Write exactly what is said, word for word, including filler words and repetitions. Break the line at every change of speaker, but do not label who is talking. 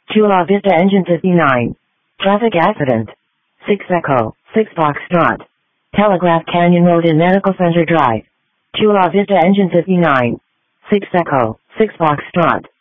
Chula Vista Engine fifty-nine. Traffic accident. six Echo, six Foxtrot. Telegraph Canyon Road in Medical Center Drive. Chula Vista Engine fifty-nine. six Echo, six Foxtrot.